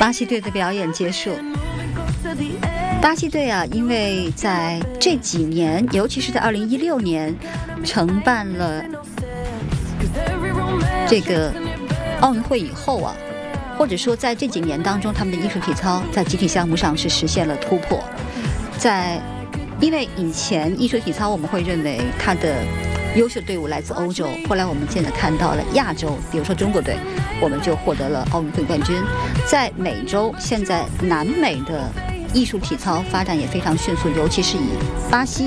巴西队的表演结束。巴西队啊，因为在这几年，尤其是在2016年，承办了这个奥运会以后啊，或者说在这几年当中，他们的艺术体操在集体项目上是实现了突破。因为以前艺术体操我们会认为它的优秀队伍来自欧洲，后来我们现在看到了亚洲，比如说中国队，我们就获得了奥运会冠军。在美洲，现在南美的艺术体操发展也非常迅速，尤其是以巴西